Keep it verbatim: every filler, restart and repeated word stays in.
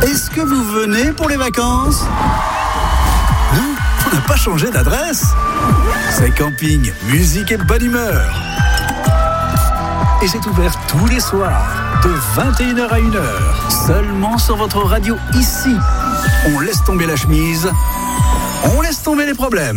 Est-ce que vous venez pour les vacances ? Non, on n'a pas changé d'adresse. C'est camping, musique et bonne humeur. Et c'est ouvert tous les soirs, de vingt et une heures à une heure, seulement sur votre radio ici. On laisse tomber la chemise, on laisse tomber les problèmes.